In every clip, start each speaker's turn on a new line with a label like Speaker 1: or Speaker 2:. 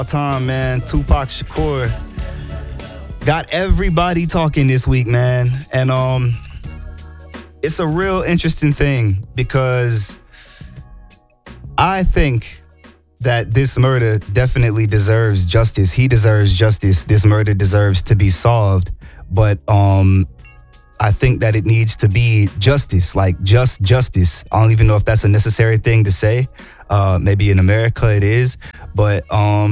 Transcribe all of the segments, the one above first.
Speaker 1: Time, man. Tupac Shakur got everybody talking this week, man. And it's a real interesting thing because I think that this murder definitely deserves justice. He deserves justice. This murder deserves to be solved. But I think that it needs to be justice, like just justice. I don't even know if that's a necessary thing to say. Maybe in America it is, but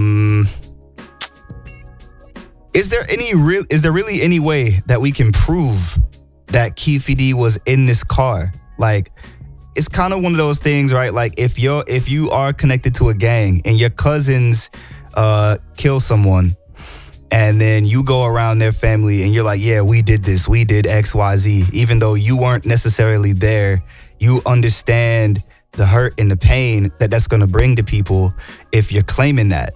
Speaker 1: is there really any way that we can prove that Keffe D was in this car? Like, it's kind of one of those things, right? Like, if you are connected to a gang and your cousins kill someone, and then you go around their family and you're like, yeah, we did this, we did X, Y, Z, even though you weren't necessarily there, you understand the hurt and the pain that that's going to bring to people if you're claiming that.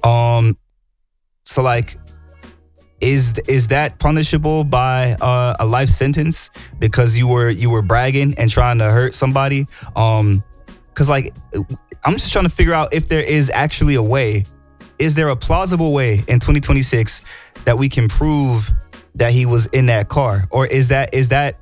Speaker 1: So like, is that punishable by a life sentence because you were bragging and trying to hurt somebody? Because like, I'm just trying to figure out if there is actually a way. Is there a plausible way in 2026 that we can prove that he was in that car, or is that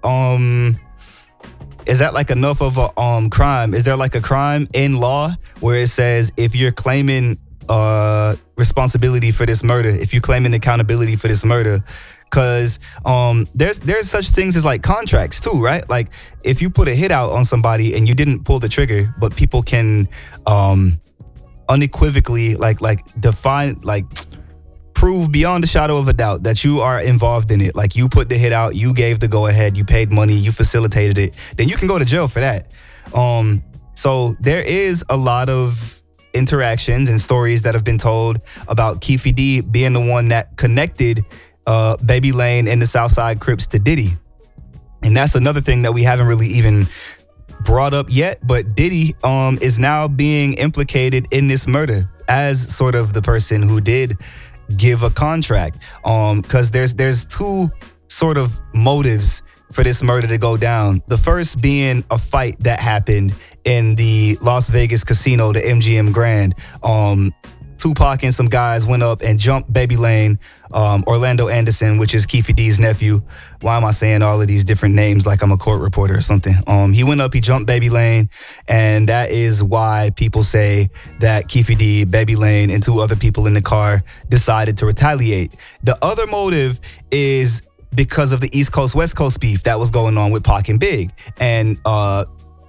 Speaker 1: like enough of a crime? Is there like a crime in law where it says if you're claiming responsibility for this murder, if you're claiming accountability for this murder? Because there's such things as like contracts too, right? Like if you put a hit out on somebody and you didn't pull the trigger, but people can unequivocally like define, like prove beyond a shadow of a doubt that you are involved in it. Like you put the hit out, you gave the go ahead, you paid money, you facilitated it, then you can go to jail for that. So there is a lot of interactions and stories that have been told about Keffe D being the one that connected Baby Lane and the Southside Crips to Diddy. And that's another thing that we haven't really even brought up yet, but Diddy is now being implicated in this murder as sort of the person who did give a contract, because there's two sort of motives for this murder to go down. The first being a fight that happened in the Las Vegas casino, the MGM Grand. Tupac and some guys went up and jumped Baby Lane, Orlando Anderson, which is Keffe D's nephew. Why am I saying all of these different names like I'm a court reporter or something? He went up, he jumped Baby Lane, and that is why people say that Keffe D, Baby Lane, and two other people in the car decided to retaliate. The other motive is because of the East Coast, West Coast beef that was going on with Pac and Big. And by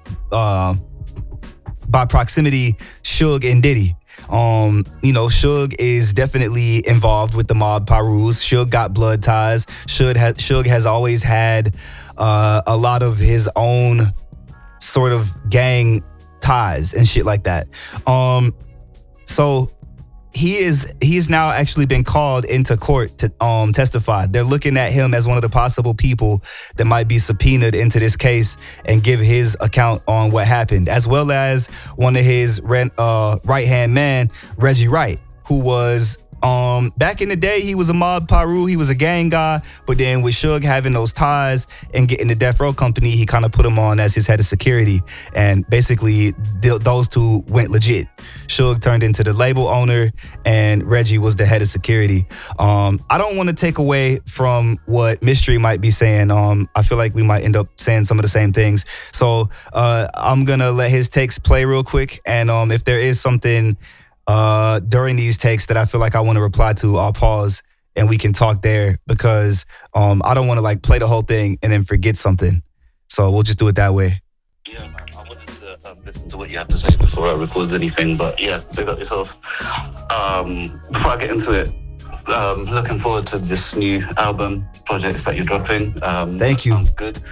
Speaker 1: proximity, Suge and Diddy. Suge is definitely involved with the mob Pirus. Suge got blood ties. Suge has always had a lot of his own sort of gang ties and shit like that. So he's now actually been called into court to testify. They're looking at him as one of the possible people that might be subpoenaed into this case and give his account on what happened, as well as one of his right-hand man, Reggie Wright, who was back in the day, he was a mob Piru, he was a gang guy, but then with Suge having those ties and getting the Death Row Company, he kind of put him on as his head of security, and basically those two went legit. Suge turned into the label owner and Reggie was the head of security. I don't want to take away from what Mystery might be saying. I feel like we might end up saying some of the same things, so I'm gonna let his takes play real quick, and if there is something during these takes that I feel like I want to reply to, I'll pause and we can talk there, because I don't want to like play the whole thing and then forget something. So we'll just do it that way.
Speaker 2: Yeah, man, I wanted to listen to what you had to say before I record anything, but yeah, take that yourself. Before I get into it, looking forward to this new album projects that you're dropping.
Speaker 1: Thank you.
Speaker 2: Sounds good.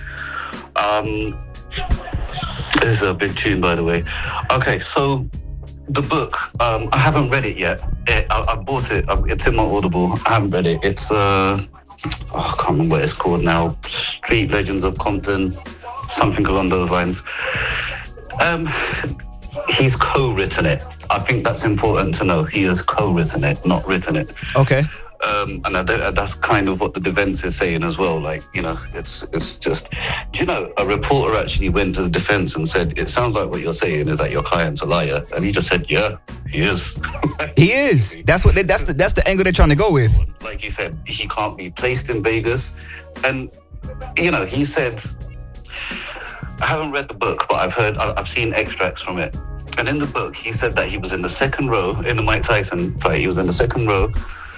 Speaker 2: This is a big tune, by the way. Okay, so the book, I haven't read it yet. I bought it. It's in my Audible. I haven't read it. It's I can't remember what it's called now. Street Legends of Compton, something along those lines. He's co-written it. I think that's important to know. He has co-written it, not written it.
Speaker 1: Okay.
Speaker 2: And that's kind of what the defense is saying as well. Like, you know, it's just, do you know, a reporter actually went to the defense and said, it sounds like what you're saying is that your client's a liar. And he just said, yeah, he is.
Speaker 1: He is. That's the angle they're trying to go with.
Speaker 2: Like he said, he can't be placed in Vegas. And, you know, he said, I haven't read the book, but I've seen extracts from it. And in the book, he said that he was in the second row in the Mike Tyson fight. He was in the second row,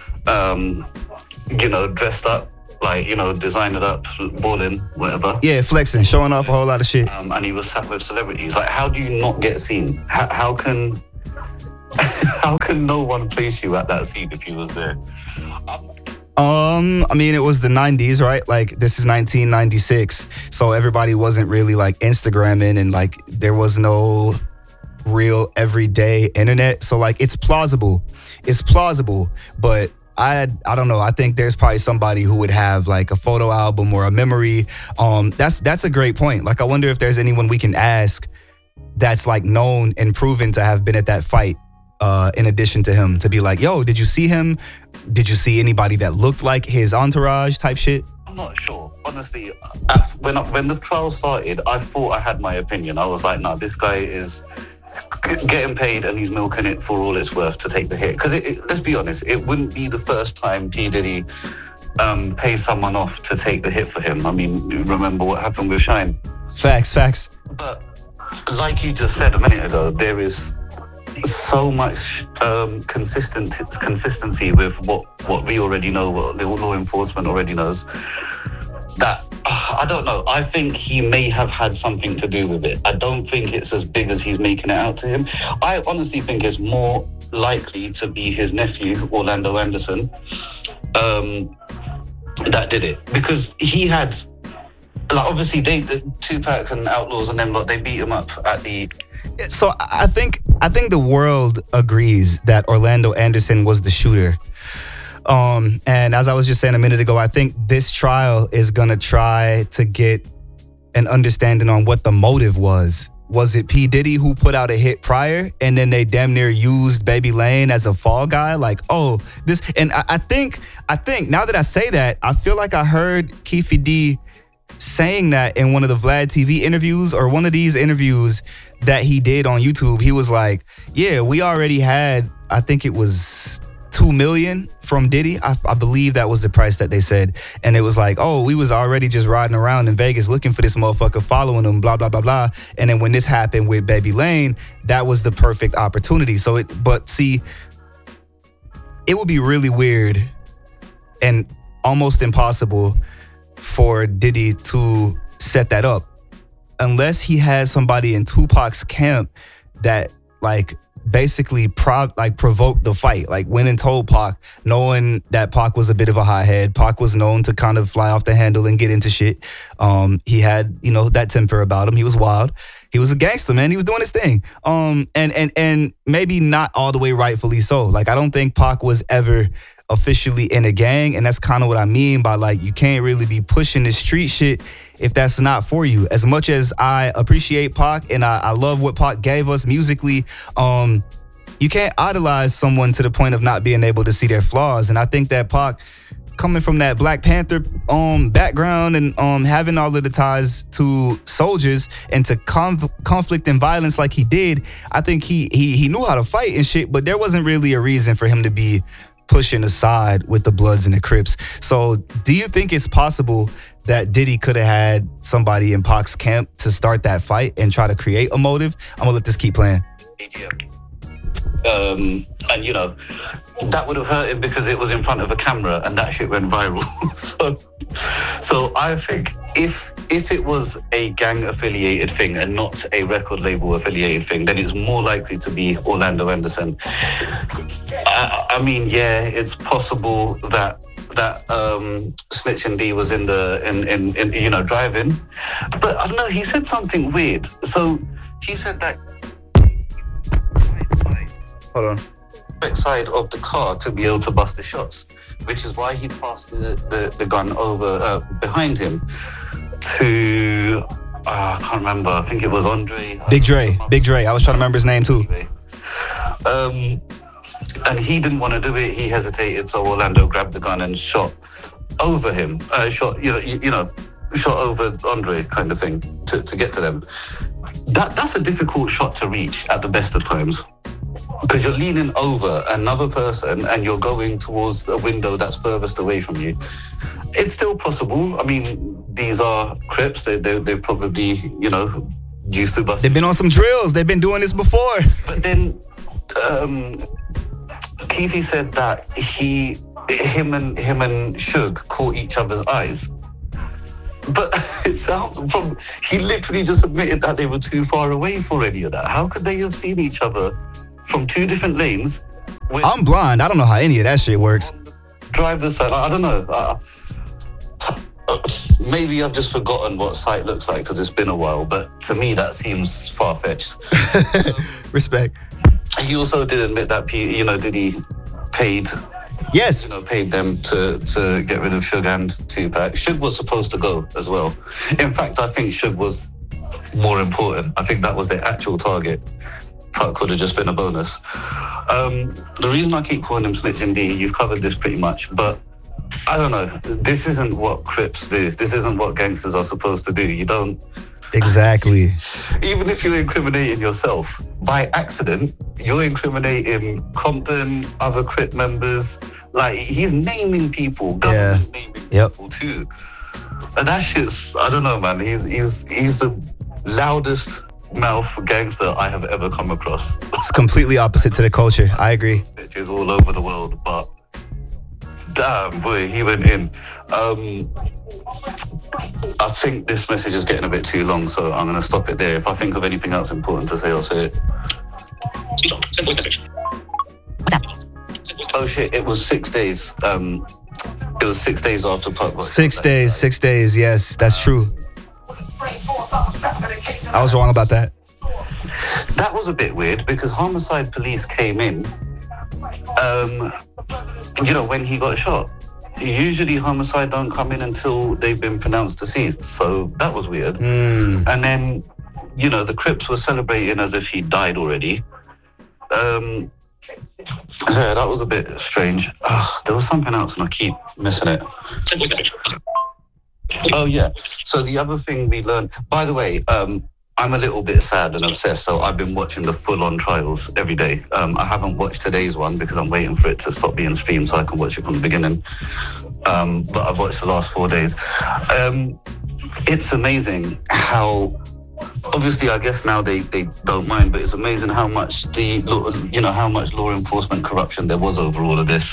Speaker 2: you know, dressed up, like, you know, designed it up, balling, whatever.
Speaker 1: Yeah, flexing, showing off a whole lot of shit.
Speaker 2: And he was sat with celebrities. Like, how do you not get seen? How can no one place you at that scene if you was there?
Speaker 1: I mean, it was the 90s, right? Like, this is 1996, so everybody wasn't really like Instagramming, and like there was no real everyday internet. So like, it's plausible, but I don't know. I think there's probably somebody who would have like a photo album or a memory. That's a great point. Like, I wonder if there's anyone we can ask that's like known and proven to have been at that fight, in addition to him, to be like, yo, did you see him? Did you see anybody that looked like his entourage type shit?
Speaker 2: I'm not sure. Honestly, when the trial started, I thought I had my opinion. I was like, no, this guy is getting paid and he's milking it for all it's worth to take the hit. Because let's be honest, it wouldn't be the first time P. Diddy pays someone off to take the hit for him. I mean, remember what happened with Shine?
Speaker 1: Facts.
Speaker 2: But like you just said a minute ago, there is so much consistency with what we already know, what the law enforcement already knows, that I don't know. I think he may have had something to do with it. I don't think it's as big as he's making it out to him. I honestly think it's more likely to be his nephew, Orlando Anderson, that did it. Because he had, like, obviously Tupac and Outlaws and them, they beat him up at the...
Speaker 1: So I think the world agrees that Orlando Anderson was the shooter. And as I was just saying a minute ago, I think this trial is gonna try to get an understanding on what the motive was. Was it P. Diddy who put out a hit prior, and then they damn near used Baby Lane as a fall guy? Like, oh, this, and I think now that I say that, I feel like I heard Keefe D saying that in one of the Vlad TV interviews, or one of these interviews that he did on YouTube. He was like, yeah, we already had, I think it was $2 million from Diddy. I believe that was the price that they said. And it was like, oh, we was already just riding around in Vegas looking for this motherfucker, following him, blah, blah, blah, blah. And then when this happened with Baby Lane, that was the perfect opportunity. But see, it would be really weird and almost impossible for Diddy to set that up unless he had somebody in Tupac's camp that like basically provoked the fight, like went and told Pac, knowing that Pac was a bit of a hothead. Pac was known to kind of fly off the handle and get into shit. He had, you know, that temper about him. He was wild. He was a gangster, man. He was doing his thing. And maybe not all the way rightfully so. Like, I don't think Pac was ever officially in a gang, and that's kind of what I mean by, like, you can't really be pushing this street shit if that's not for you. As much as I appreciate Pac and I love what Pac gave us musically, you can't idolize someone to the point of not being able to see their flaws. And I think that Pac, coming from that Black Panther background and having all of the ties to soldiers and to conflict and violence like he did, I think he knew how to fight and shit, but there wasn't really a reason for him to be pushing aside with the Bloods and the Crips. So do you think it's possible that Diddy could have had somebody in Pac's camp to start that fight and try to create a motive? I'm gonna let this keep playing.
Speaker 2: And you know, that would have hurt him because it was in front of a camera and that shit went viral. So I think if it was a gang affiliated thing and not a record label affiliated thing, then it's more likely to be Orlando Anderson. I mean, yeah, it's possible that Snitch and D was in you know, driving, but I don't know, he said something weird. So he said that
Speaker 1: hold on,
Speaker 2: back side of the car to be able to bust the shots, which is why he passed the gun over behind him to I can't remember, I think it was Andre.
Speaker 1: Big Dre. I was trying to remember his name too.
Speaker 2: and he didn't want to do it. He hesitated, so Orlando grabbed the gun and shot over him. Shot over Andre, kind of thing, to get to them. That's a difficult shot to reach at the best of times, because you're leaning over another person and you're going towards a window that's furthest away from you. It's still possible. I mean, these are Crips. They're probably, used to busting.
Speaker 1: They've been on some drills. They've been doing this before.
Speaker 2: But then Keefe said that him and Suge caught each other's eyes. But it sounds he literally just admitted that they were too far away for any of that. How could they have seen each other from two different lanes?
Speaker 1: I'm blind. I don't know how any of that shit works.
Speaker 2: Driver's side, I don't know. Maybe I've just forgotten what sight looks like because it's been a while. But to me, that seems far-fetched.
Speaker 1: Respect.
Speaker 2: He also did admit that, Diddy paid.
Speaker 1: Yes.
Speaker 2: Paid them to get rid of Suge and Tupac. Suge was supposed to go as well. In fact, I think Suge was more important. I think that was their actual target. Pac could have just been a bonus. The reason I keep calling him Snitching D, you've covered this pretty much, but I don't know. This isn't what Crips do. This isn't what gangsters are supposed to do. You don't...
Speaker 1: Exactly.
Speaker 2: Even if you're incriminating yourself, by accident, you're incriminating Compton, other Crip members. Like, he's naming people, government naming people too. And that shit's, I don't know, man. He's the loudest mouth gangster I have ever come across.
Speaker 1: It's completely opposite to the culture. I agree.
Speaker 2: Snitches all over the world, but damn, boy, he went in. I think this message is getting a bit too long, so I'm going to stop it there. If I think of anything else important to say, I'll say it.
Speaker 3: Speech on. Send voice message.
Speaker 2: Oh shit, it was 6 days. It was 6 days after Pac got
Speaker 1: 6 days, 6 days, yes, that's true. I was wrong about that.
Speaker 2: That was a bit weird because homicide police came in, when he got shot. Usually homicide don't come in until they've been pronounced deceased, so that was weird. And then, the Crips were celebrating as if he died already. Yeah, that was a bit strange. There was something else and I keep missing it.
Speaker 3: Send voice message.
Speaker 2: Oh yeah, so the other thing we learned, by the way, I'm a little bit sad and obsessed, so I've been watching the full-on trials every day. I haven't watched today's one because I'm waiting for it to stop being streamed so I can watch it from the beginning. But I've watched the last 4 days. It's amazing how, obviously, I guess now they don't mind, but it's amazing how much how much law enforcement corruption there was over all of this.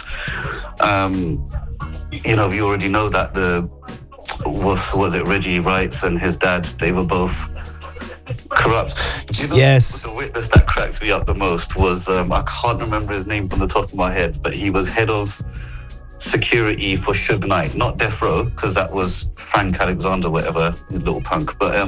Speaker 2: We already know that was it Reggie Wrights and his dad, they were both corrupt. Do you know the witness that cracks me up the most was, I can't remember his name from the top of my head, but he was head of security for Suge Knight, not Death Row, because that was Frank Alexander, whatever, little punk. But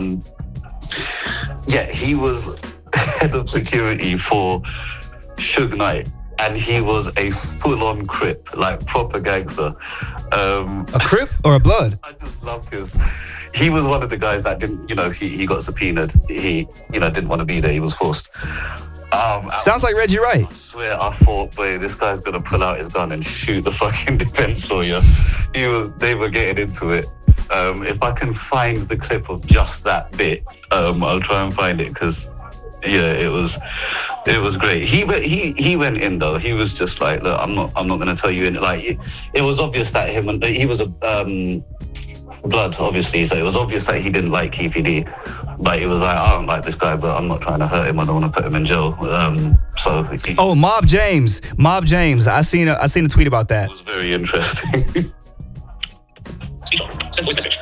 Speaker 2: he was head of security for Suge Knight, and he was a full-on Crip, like proper gangster.
Speaker 1: A Crip or a Blood?
Speaker 2: I just loved he was one of the guys that didn't, he got subpoenaed. He, didn't want to be there. He was forced.
Speaker 1: Sounds like Reggie Wright.
Speaker 2: I swear, I thought, boy, this guy's going to pull out his gun and shoot the fucking defense lawyer. They were getting into it. If I can find the clip of just that bit, I'll try and find it because, it was great. He went in though. He was just like, look, I'm not going to tell you in. Like, it was obvious that he was a Blood, obviously. So it was obvious that he didn't like Keefe D. But it was like, I don't like this guy, but I'm not trying to hurt him. I don't want to put him in jail.
Speaker 1: Mob James. I seen a tweet about that.
Speaker 2: It was very interesting.
Speaker 3: Speech on. Send voice message.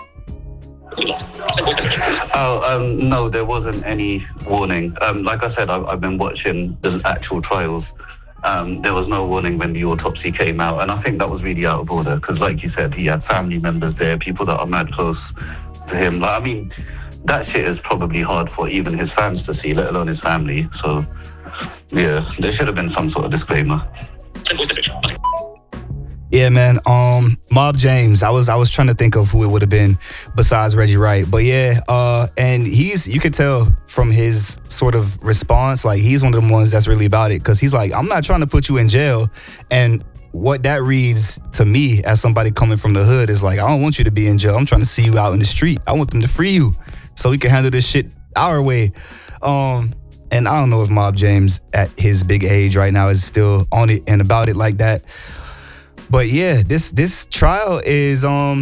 Speaker 2: No, there wasn't any warning. Like I said, I've been watching the actual trials. There was no warning when the autopsy came out, and I think that was really out of order because, like you said, he had family members there, people that are mad close to him. Like, I mean, that shit is probably hard for even his fans to see, let alone his family. So, yeah, there should have been some sort of disclaimer.
Speaker 3: Send voice message.
Speaker 1: Yeah, man. Mob James. I was trying to think of who it would have been besides Reggie Wright. But yeah, and you could tell from his sort of response, like he's one of the ones that's really about it, because he's like, I'm not trying to put you in jail. And what that reads to me as somebody coming from the hood is like, I don't want you to be in jail. I'm trying to see you out in the street. I want them to free you so we can handle this shit our way. And I don't know if Mob James at his big age right now is still on it and about it like that. But yeah, this trial is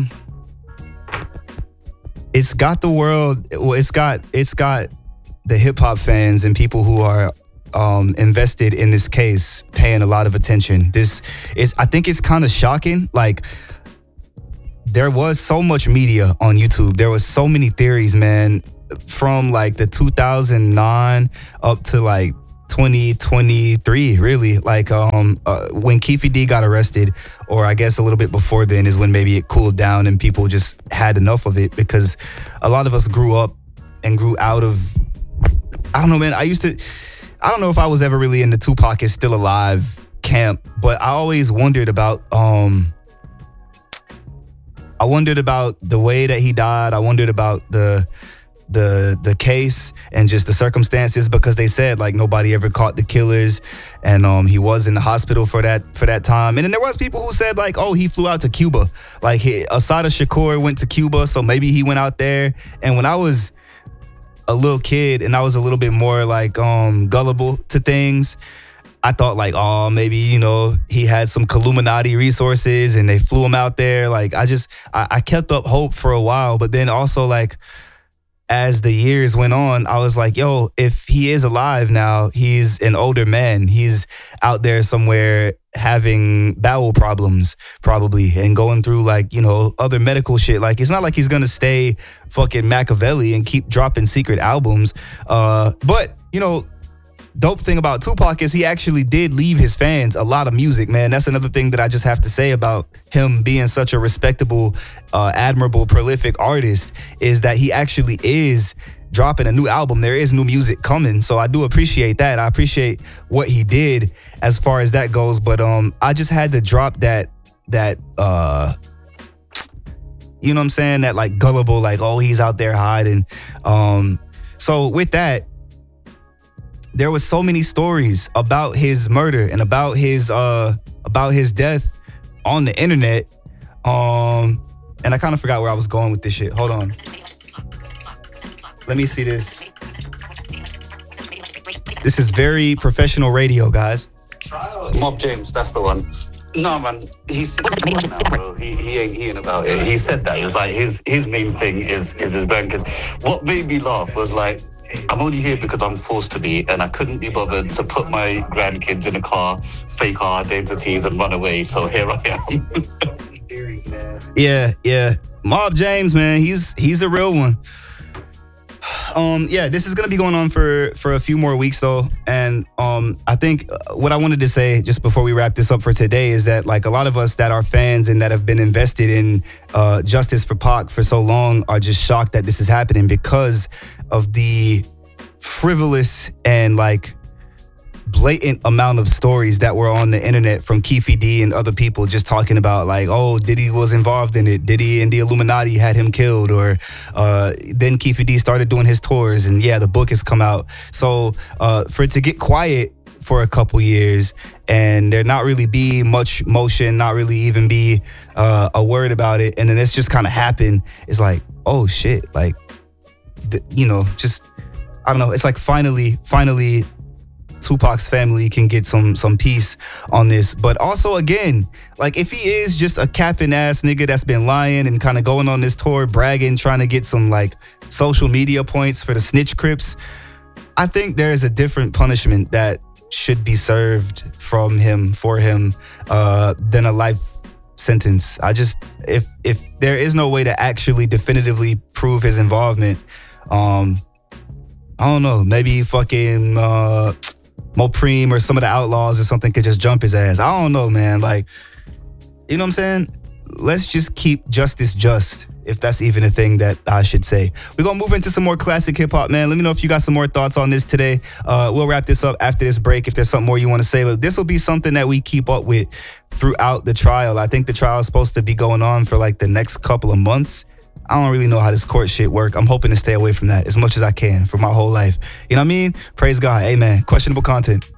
Speaker 1: it's got the world, well, it's got the hip hop fans and people who are invested in this case paying a lot of attention. I think it's kind of shocking. Like, there was so much media on YouTube. There was so many theories, man, from like the 2009 up to like 2023, really. Like when Keefe D got arrested, or I guess a little bit before then, is when maybe it cooled down and people just had enough of it, because a lot of us grew up and grew out of, I don't know, man. I don't know if I was ever really in the Tupac is still alive camp, but I always wondered about the way that he died. I wondered about the case and just the circumstances, because they said like nobody ever caught the killers, and he was in the hospital for that time. And then there was people who said like, oh, he flew out to Cuba, like Assata Shakur went to Cuba, so maybe he went out there. And when I was a little kid and I was a little bit more like gullible to things, I thought like, oh, maybe, you know, he had some Illuminati resources and they flew him out there. Like I kept up hope for a while, but then also like as the years went on, I was like, yo, if he is alive now, he's an older man. He's out there somewhere having bowel problems probably and going through like, you know, other medical shit. Like, it's not like he's gonna stay fucking Machiavelli and keep dropping secret albums. But, you know, dope thing about Tupac is he actually did leave his fans a lot of music, man. That's another thing that I just have to say about him being such a respectable, admirable, prolific artist, is that he actually is dropping a new album. There is new music coming, so I do appreciate that. I appreciate what he did as far as that goes, but I just had to drop that you know what I'm saying, that like gullible, like, oh, he's out there hiding. So with that, there was so many stories about his murder and about his death on the internet. And I kind of forgot where I was going with this shit. Hold on. Let me see this. This is very professional radio, guys.
Speaker 2: Mob James, that's the one. No, man, he's now, bro. He ain't about it. He said that. He was like, his main thing is his grandkids. What made me laugh was like, I'm only here because I'm forced to be, and I couldn't be bothered to put my grandkids in a car, fake our identities, and run away. So here I am.
Speaker 1: Yeah. Mob James, man, he's a real one. Yeah, this is gonna be going on for a few more weeks though, and I think what I wanted to say just before we wrap this up for today is that like a lot of us that are fans and that have been invested in justice for Pac for so long are just shocked that this is happening because of the frivolous and like blatant amount of stories that were on the internet from Keefe D and other people just talking about like, oh, Diddy was involved in it. Diddy and the Illuminati had him killed, or then Keefe D started doing his tours, and yeah, the book has come out. So for it to get quiet for a couple years and there not really be much motion, not really even be a word about it, and then this just kind of happened, it's like, oh shit, like, you know, just, I don't know, it's like finally Tupac's family can get some peace on this. But also, again, like if he is just a capping ass nigga that's been lying and kind of going on this tour bragging, trying to get some like social media points for the snitch Crips, I think there is a different punishment that should be served for him than a life sentence. If there is no way to actually definitively prove his involvement, I don't know, maybe fucking Mopreme or some of the outlaws or something could just jump his ass. I don't know, man. Like, you know what I'm saying? let's just keep justice just, if that's even a thing that I should say. We're going to move into some more classic hip-hop, man. Let me know if you got some more thoughts on this today. We'll wrap this up after this break if there's something more you want to say. But this will be something that we keep up with throughout the trial. I think the trial is supposed to be going on for like the next couple of months. I don't really know how this court shit work. I'm hoping to stay away from that as much as I can for my whole life. You know what I mean? Praise God. Amen. Questionable content.